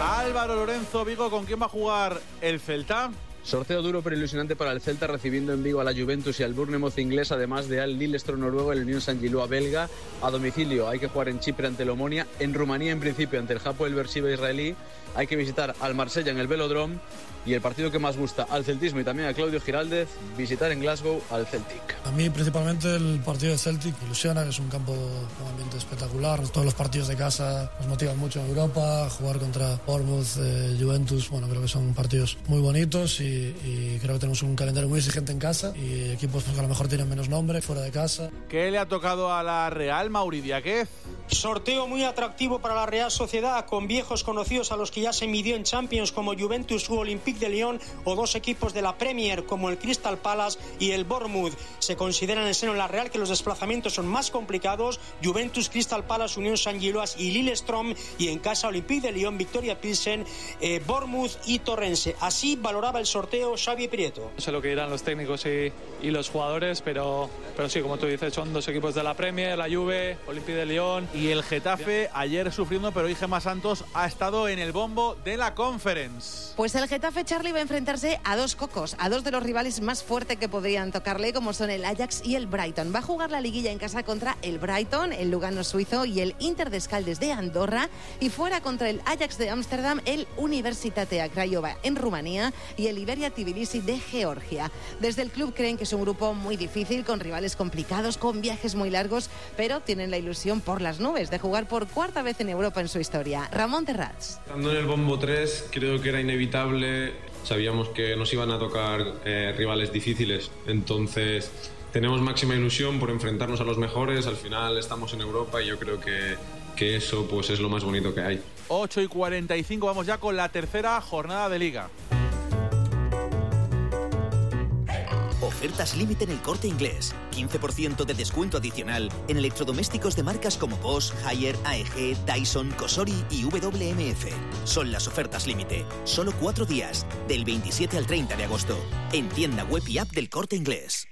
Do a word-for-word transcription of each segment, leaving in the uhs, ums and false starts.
Álvaro Lorenzo, Vigo, ¿con quién va a jugar el Celta? Sorteo duro pero ilusionante para el Celta, recibiendo en Vigo a la Juventus y al Bournemouth inglés, además de al Lillestrøm noruego, el Unión Saint-Gilloise belga. A domicilio hay que jugar en Chipre ante el Omonia, en Rumanía en principio ante el Hapoel Beersheva israelí, hay que visitar al Marsella en el Velodrome y el partido que más gusta al celtismo y también a Claudio Giraldez, visitar en Glasgow al Celtic. A mí principalmente el partido de Celtic ilusiona, que es un campo, un ambiente espectacular. Todos los partidos de casa nos motivan mucho en Europa. Jugar contra Bournemouth, eh, Juventus, bueno, creo que son partidos muy bonitos y, y creo que tenemos un calendario muy exigente en casa y equipos pues, que a lo mejor tienen menos nombre fuera de casa. ¿Qué le ha tocado a la Real, Mauri Diáquez? Sorteo muy atractivo para la Real Sociedad, con viejos conocidos a los que ya se midió en Champions como Juventus u Olympique de Lyon, o dos equipos de la Premier como el Crystal Palace y el Bournemouth. Se considera en el seno de la Real que los desplazamientos son más complicados: Juventus, Crystal Palace, Unión Saint-Gilloise y Lillestrøm, y en casa Olympique de Lyon, Victoria Pilsen, eh, Bournemouth y Torrense. Así valoraba el sorteo Xavi Prieto. No sé lo que dirán los técnicos y, y los jugadores, pero, pero sí, como tú dices, son dos equipos de la Premier, la Juve, Olympique de Lyon. Y el Getafe ayer sufriendo, pero hoy Gemma Santos ha estado en el bombo de la Conference. Pues el Getafe, Charlie, va a enfrentarse a dos cocos, a dos de los rivales más fuertes que podrían tocarle, como son el Ajax y el Brighton. Va a jugar la liguilla en casa contra el Brighton, el Lugano suizo y el Inter de Escaldes de Andorra, y fuera contra el Ajax de Ámsterdam, el Universitatea Craiova en Rumanía y el Iberia Tbilisi de Georgia. Desde el club creen que es un grupo muy difícil, con rivales complicados, con viajes muy largos, pero tienen la ilusión por las nubes de jugar por cuarta vez en Europa en su historia. Ramón Terrats. Estando en el bombo tres, creo que era inevitable. Sabíamos que nos iban a tocar eh, rivales difíciles, entonces tenemos máxima ilusión por enfrentarnos a los mejores. Al final estamos en Europa y yo creo que, que eso pues es lo más bonito que hay. ocho y cuarenta y cinco, vamos ya con la tercera jornada de Liga. Ofertas límite en El Corte Inglés. quince por ciento de descuento adicional en electrodomésticos de marcas como Bosch, Haier, A E G, Dyson, Cosori y W M F. Son las ofertas límite. Solo cuatro días, del veintisiete al treinta de agosto. En tienda web y app del Corte Inglés.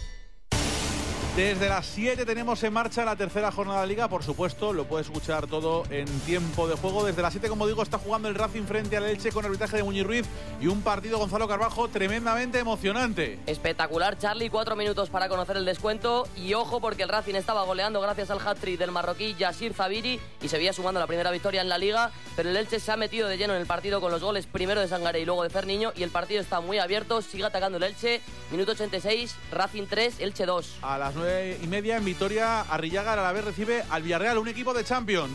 Desde las siete tenemos en marcha la tercera jornada de Liga. Por supuesto, lo puedes escuchar todo en tiempo de juego. Desde las siete, como digo, está jugando el Racing frente al Elche con arbitraje de Muñiz Ruiz y un partido, Gonzalo Carbajo, tremendamente emocionante. Espectacular, Charlie. Cuatro minutos para conocer el descuento. Y ojo, porque el Racing estaba goleando gracias al hat-trick del marroquí Yassir Zabiri y se veía sumando la primera victoria en la Liga. Pero el Elche se ha metido de lleno en el partido con los goles primero de Sangaré y luego de Ferniño. Y el partido está muy abierto. Sigue atacando el Elche. Minuto ochenta y seis, Racing tres, Elche dos. A las nueve y media en Vitoria, Arrillaga a la vez recibe al Villarreal, un equipo de Champions.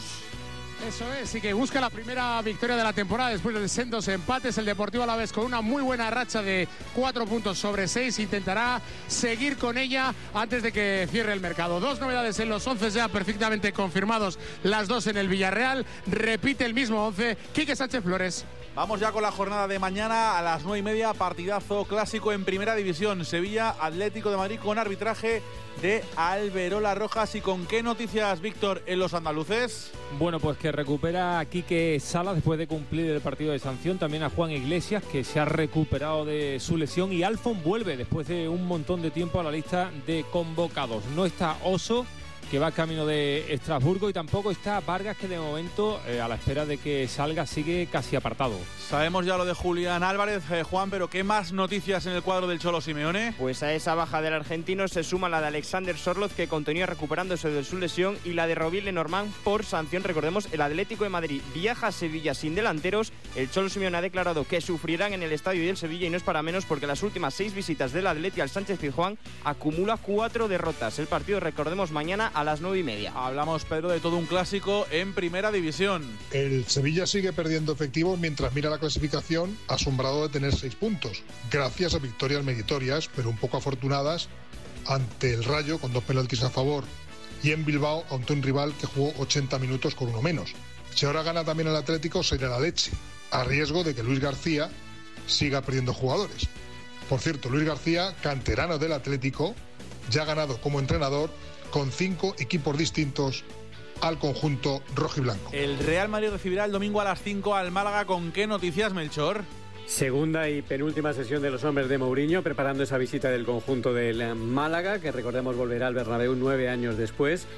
Eso es, y que busca la primera victoria de la temporada después de sendos empates. El Deportivo Alavés, con una muy buena racha de cuatro puntos sobre seis, intentará seguir con ella antes de que cierre el mercado. Dos novedades en los once ya perfectamente confirmados, las dos en el Villarreal. Repite el mismo once, Quique Sánchez Flores. Vamos ya con la jornada de mañana a las nueve y media, partidazo clásico en Primera División. Sevilla, Atlético de Madrid, con arbitraje de Alberola Rojas. ¿Y con qué noticias, Víctor, en los andaluces? Bueno, pues que recupera a Quique Salas después de cumplir el partido de sanción. También a Juan Iglesias, que se ha recuperado de su lesión. Y Alfon vuelve después de un montón de tiempo a la lista de convocados. No está Oso, que va camino de Estrasburgo, y tampoco está Vargas, que de momento, eh, a la espera de que salga, sigue casi apartado. Sabemos ya lo de Julián Álvarez, eh, Juan, pero ¿qué más noticias en el cuadro del Cholo Simeone? Pues a esa baja del argentino se suma la de Alexander Sorloz, que continúa recuperándose de su lesión, y la de Robiel Lenormand por sanción. Recordemos, el Atlético de Madrid viaja a Sevilla sin delanteros. El Cholo Simeone ha declarado que sufrirán en el estadio del Sevilla, y no es para menos, porque las últimas seis visitas del Atleti al Sánchez-Pizjuán acumula cuatro derrotas. El partido, recordemos, mañana a las nueve y media. Hablamos, Pedro, de todo un clásico en Primera División. El Sevilla sigue perdiendo efectivo mientras mira la clasificación, asombrado de tener seis puntos, gracias a victorias meritorias, pero un poco afortunadas, ante el Rayo con dos penaltis a favor, y en Bilbao ante un rival que jugó ochenta minutos con uno menos. Si ahora gana también el Atlético, sería la leche, a riesgo de que Luis García siga perdiendo jugadores. Por cierto, Luis García, canterano del Atlético, ya ha ganado como entrenador con cinco equipos distintos al conjunto rojiblanco. El Real Madrid recibirá el domingo a las cinco al Málaga. ¿Con qué noticias, Melchor? Segunda y penúltima sesión de los hombres de Mourinho, preparando esa visita del conjunto del Málaga, que recordemos volverá al Bernabéu nueve años después.